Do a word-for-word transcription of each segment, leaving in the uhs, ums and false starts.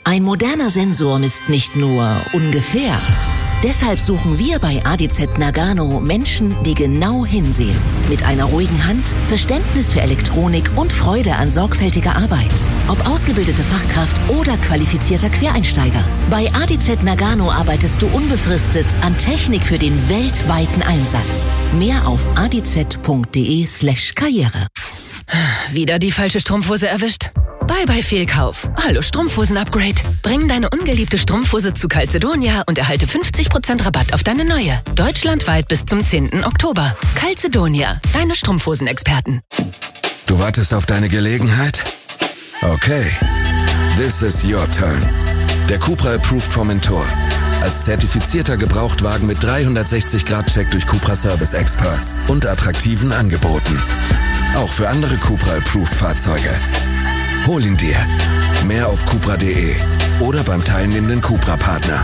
Ein moderner Sensor misst nicht nur ungefähr. Deshalb suchen wir bei A D Z Nagano Menschen, die genau hinsehen. Mit einer ruhigen Hand, Verständnis für Elektronik und Freude an sorgfältiger Arbeit. Ob ausgebildete Fachkraft oder qualifizierter Quereinsteiger. Bei A D Z Nagano arbeitest du unbefristet an Technik für den weltweiten Einsatz. Mehr auf adz.de slash Karriere. Wieder die falsche Strumpfhose erwischt? Bye bye Fehlkauf. Hallo Strumpfhosen-Upgrade. Bring deine ungeliebte Strumpfhose zu Calzedonia und erhalte fünfzig Prozent Rabatt auf deine neue. Deutschlandweit bis zum zehnten Oktober. Calzedonia, deine Strumpfhosen-Experten. Du wartest auf deine Gelegenheit? Okay. This is your turn. Der Cupra Approved Formentor. Als zertifizierter Gebrauchtwagen mit dreihundertsechzig Grad Check durch Cupra Service Experts und attraktiven Angeboten. Auch für andere Cupra Approved Fahrzeuge. Hol ihn dir. Mehr auf cupra punkt de oder beim teilnehmenden Cupra-Partner.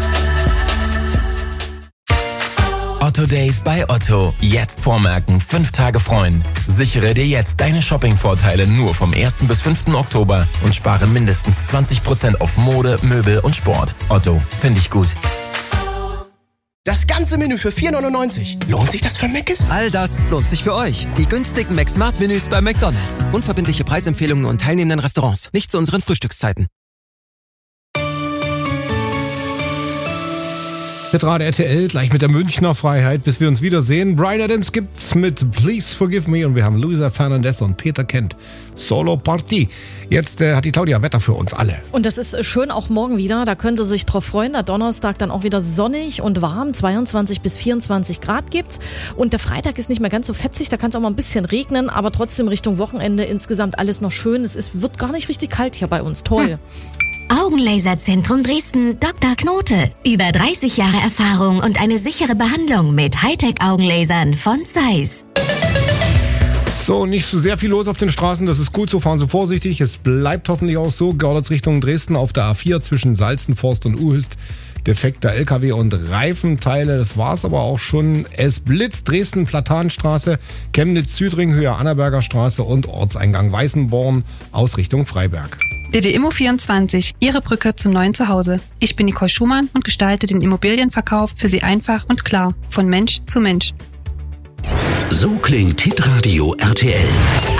Otto Days bei Otto. Jetzt vormerken, fünf Tage freuen. Sichere dir jetzt deine Shopping-Vorteile nur vom ersten bis fünften Oktober und spare mindestens zwanzig Prozent auf Mode, Möbel und Sport. Otto, finde ich gut. Das ganze Menü für vier neunundneunzig. Lohnt sich das für Mc's? All das lohnt sich für euch. Die günstigen McSmart-Menüs bei McDonald's. Unverbindliche Preisempfehlungen und teilnehmenden Restaurants. Nicht zu unseren Frühstückszeiten. Gerade R T L, gleich mit der Münchner Freiheit, bis wir uns wiedersehen. Bryan Adams gibt's mit Please Forgive Me und wir haben Luisa Fernandez und Peter Kent. Solo Party. Jetzt äh, hat die Claudia Wetter für uns alle. Und das ist schön auch morgen wieder, da können Sie sich drauf freuen. Der Donnerstag dann auch wieder sonnig und warm, zweiundzwanzig bis vierundzwanzig Grad gibt's. Und der Freitag ist nicht mehr ganz so fetzig, da kann es auch mal ein bisschen regnen, aber trotzdem Richtung Wochenende insgesamt alles noch schön. Es ist, wird gar nicht richtig kalt hier bei uns, toll. Hm. Augenlaserzentrum Dresden, Doktor Knote. Über dreißig Jahre Erfahrung und eine sichere Behandlung mit Hightech-Augenlasern von Zeiss. So, nicht so sehr viel los auf den Straßen, das ist gut, so fahren Sie vorsichtig. Es bleibt hoffentlich auch so. Görlitz Richtung Dresden auf der A vier zwischen Salzenforst und Uhüst. Defekter L K W und Reifenteile, das war's aber auch schon. Es blitzt Dresden, Platanstraße, Chemnitz, Südring, Höhe Annaberger Straße und Ortseingang Weißenborn aus Richtung Freiberg. D D Immo vierundzwanzig, Ihre Brücke zum neuen Zuhause. Ich bin Nicole Schumann und gestalte den Immobilienverkauf für Sie einfach und klar, von Mensch zu Mensch. So klingt Hitradio R T L.